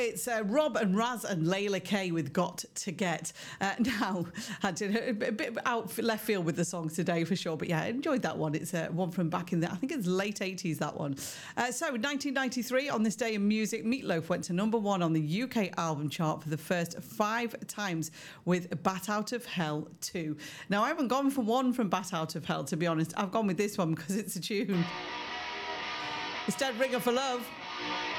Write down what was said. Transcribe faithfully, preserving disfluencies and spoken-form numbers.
it's uh, Rob and Raz and Layla K with Got to Get. Uh, now, I did a bit, a bit out left field with the songs today for sure, but yeah, I enjoyed that one. It's uh, one from back in the, I think it's late eighties, that one. Uh, so, nineteen ninety-three, on this day in music, Meatloaf went to number one on the U K album chart for the first five times with Bat Out of Hell two. Now, I haven't gone for one from Bat Out of Hell, to be honest. I've gone with this one because it's a tune. It's Dead Ringer for Love.